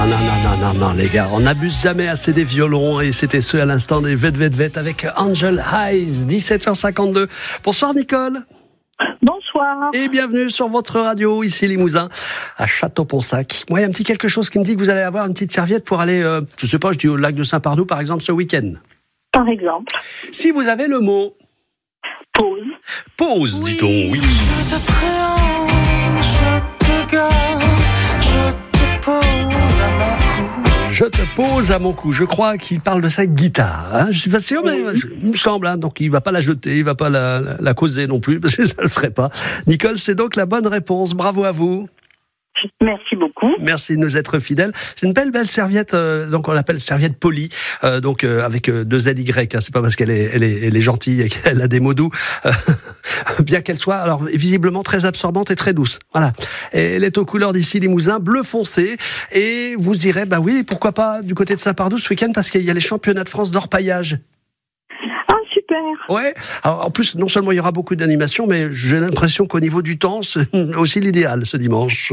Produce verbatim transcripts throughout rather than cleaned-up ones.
non, non, non, non, non, les gars, on n'abuse jamais assez des violons et c'était ce à l'instant des Vet Vet Vet avec Angel Eyes, dix-sept heures cinquante-deux. Bonsoir Nicole. Bonsoir. Et bienvenue sur votre radio, ici Limousin, à Château-Ponsac. Moi, il y a un petit quelque chose qui me dit que vous allez avoir une petite serviette pour aller, euh, je sais pas, je dis au lac de Saint-Pardoux par exemple ce week-end. Par exemple. Si vous avez le mot... Pause. Pause, oui, dit-on, oui. Je t'appréhende, je te garde, je te pose à mon cou. Je te pose à mon cou. Je crois qu'il parle de sa guitare. Hein. Je suis pas sûr, mais il me semble. Hein. Donc il va pas la jeter, il va pas la, la, la causer non plus, parce que ça le ferait pas. Nicole, c'est donc la bonne réponse. Bravo à vous. Merci beaucoup. Merci de nous être fidèles. C'est une belle, belle serviette, euh, donc on l'appelle serviette polie, euh, donc euh, avec euh, deux L Y. Hein, c'est pas parce qu'elle est, elle est, elle est gentille et qu'elle a des mots doux, euh, bien qu'elle soit, alors visiblement très absorbante et très douce. Voilà. Et elle est aux couleurs d'ici Limousin, bleu foncé. Et vous irez, bah oui, pourquoi pas du côté de Saint-Pardoux ce week-end parce qu'il y a les championnats de France d'orpaillage. Ah, super. Ouais. Alors, en plus, non seulement il y aura beaucoup d'animations, mais j'ai l'impression qu'au niveau du temps, c'est aussi l'idéal ce dimanche.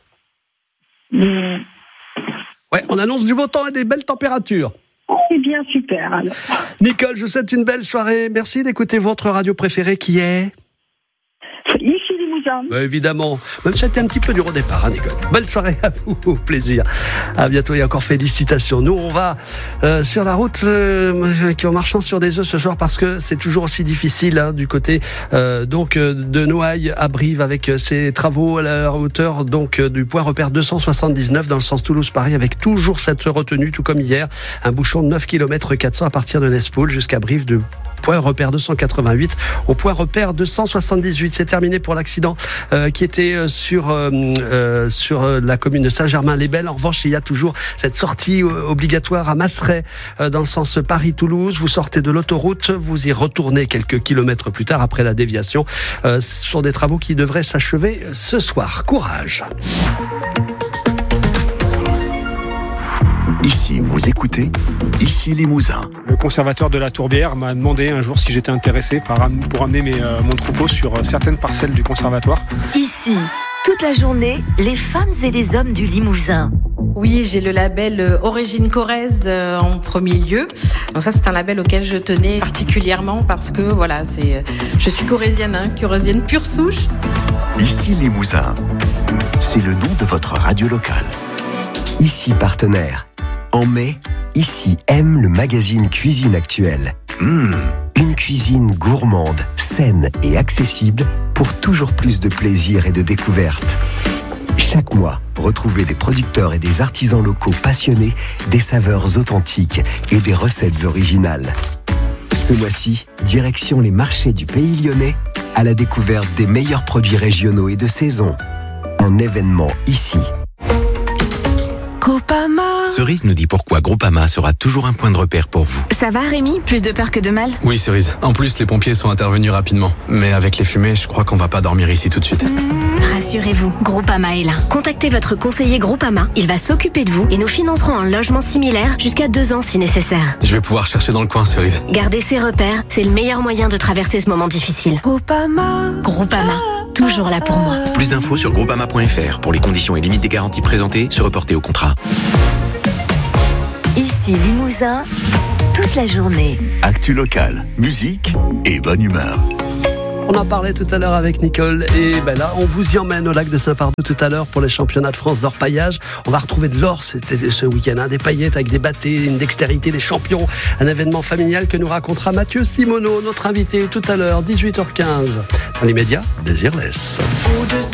Mmh. Ouais, on annonce du beau temps et des belles températures. C'est bien super alors. Nicole, je vous souhaite une belle soirée. Merci d'écouter votre radio préférée qui est... Ici Limousin. Bah, évidemment. Même si c'était un petit peu dur au départ, hein, Nicole. Belle soirée à vous, au plaisir. À bientôt et encore félicitations. Nous, on va euh, sur la route euh, en marchant sur des œufs ce soir parce que c'est toujours aussi difficile hein, du côté euh, donc euh, de Noailles à Brive avec euh, ces travaux à la hauteur donc euh, du point repère deux cent soixante-dix-neuf dans le sens Toulouse-Paris avec toujours cette retenue, tout comme hier, un bouchon de neuf kilomètres quatre cents à partir de Nespoul jusqu'à Brive de point repère deux cent quatre-vingt-huit au point repère deux cent soixante-dix-huit. C'est terminé pour l'accident euh, qui était euh, sur euh, euh, sur euh, la commune de Saint-Germain-les-Belles. En revanche, il y a toujours cette sortie euh, obligatoire à Masseray euh, dans le sens Paris-Toulouse. Vous sortez de l'autoroute, vous y retournez quelques kilomètres plus tard après la déviation. Euh, ce sont des travaux qui devraient s'achever ce soir. Courage. Ici, vous écoutez, ici Limousin. Le conservateur de la Tourbière m'a demandé un jour si j'étais intéressé par, pour amener mes, euh, mon troupeau sur euh, certaines parcelles du conservatoire. Ici, toute la journée, les femmes et les hommes du Limousin. Oui, j'ai le label euh, Origine Corrèze euh, en premier lieu. Donc ça, c'est un label auquel je tenais particulièrement parce que voilà, c'est, je suis corrézienne, hein, corrézienne pure souche. Ici Limousin, c'est le nom de votre radio locale. Ici partenaire. En mai, Ici aime le magazine Cuisine Actuelle. Mmh, une cuisine gourmande, saine et accessible pour toujours plus de plaisir et de découverte. Chaque mois, retrouvez des producteurs et des artisans locaux passionnés, des saveurs authentiques et des recettes originales. Ce mois-ci, direction les marchés du Pays Lyonnais à la découverte des meilleurs produits régionaux et de saison. Un événement ici. Groupama. Cerise nous dit pourquoi Groupama sera toujours un point de repère pour vous. Ça va Rémi? Plus de peur que de mal? Oui Cerise, en plus les pompiers sont intervenus rapidement. Mais avec les fumées, je crois qu'on va pas dormir ici tout de suite. Mmh, rassurez-vous, Groupama est là. Contactez votre conseiller Groupama, il va s'occuper de vous et nous financerons un logement similaire jusqu'à deux ans si nécessaire. Je vais pouvoir chercher dans le coin Cerise. Gardez ses repères, c'est le meilleur moyen de traverser ce moment difficile. Groupama. Groupama, toujours là pour moi. Plus d'infos sur groupama point f r pour les conditions et limites des garanties présentées, se reporter au contrat. Ici Limousin, toute la journée. Actu locale, musique et bonne humeur. On en parlait tout à l'heure avec Nicole et ben là on vous y emmène au lac de Saint-Pardoux tout à l'heure pour les championnats de France d'orpaillage. On va retrouver de l'or c'était ce week-end, hein, des paillettes avec des bâtés, une dextérité des champions, un événement familial que nous racontera Mathieu Simoneau, notre invité tout à l'heure, dix-huit heures quinze. Dans l'immédiat, Désirless.